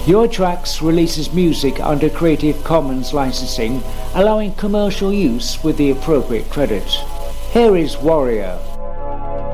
Yourtracks releases music under Creative Commons licensing, allowing commercial use with the appropriate credit. Here is Warrior.